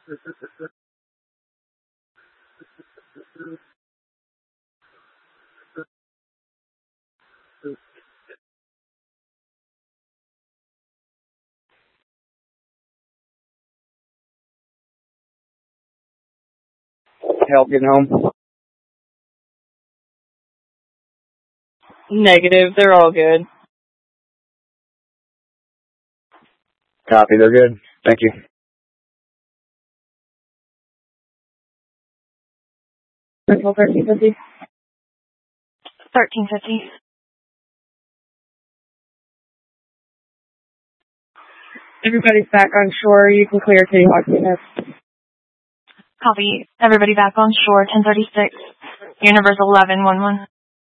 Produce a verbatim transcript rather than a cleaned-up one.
Help getting home? Negative. They're all good. Copy. They're good. Thank you. thirteen fifty. thirteen fifty. Everybody's back on shore. You can clear Kitty Hawk units. Copy. Everybody back on shore, ten thirty-six. Universe eleven one one.